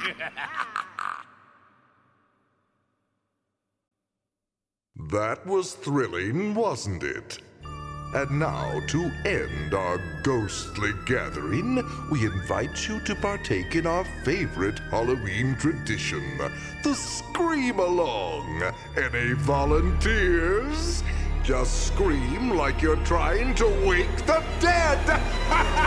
That was thrilling, wasn't it? And now, to end our ghostly gathering, we invite you to partake in our favorite Halloween tradition, the Scream-Along. Any volunteers? Just scream like you're trying to wake the dead!